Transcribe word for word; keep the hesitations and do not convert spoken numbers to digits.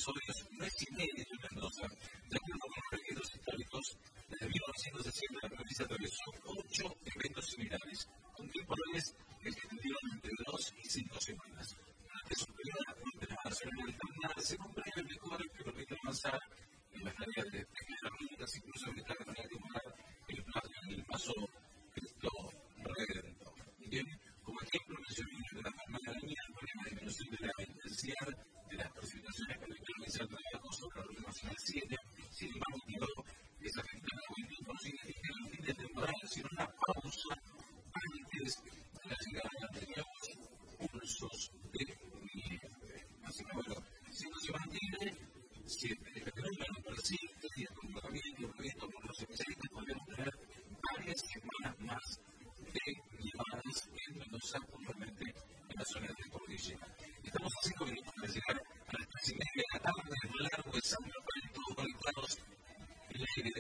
episodios mes y medio en Mendoza. De acuerdo con los registros históricos, desde mil novecientos sesenta la provincia atravesó ocho eventos similares, con temporales que se extendieron entre dos y cinco semanas. Durante su periodo, la Corte Nacional Electoral se comprende el mejor que permite avanzar en las tareas de technical rutas, incluso evitar de manera temporal el paso el paso Cristo Redentor. Bien, como ejemplo, mencionamos de la forma de la línea con la disminución de la intensidad de las precipitaciones para el iniciar trabajo sobre la ruta nacional siete. Sin embargo, quedó desafectada o incluso no significa el fin de temporada, sino una pausa antes de la llegada de nuevos cursos de nieve. Así que bueno, si no se mantiene, si el fenómeno persiste y el comportamiento previsto por los especialistas, podemos tener varias semanas más de nevadas en Mendoza, puntualmente en la zona de cordillera. Estamos a cinco minutos para llegar a las tres y media de la tarde en el largo de San Rafael, todos conectados en el aire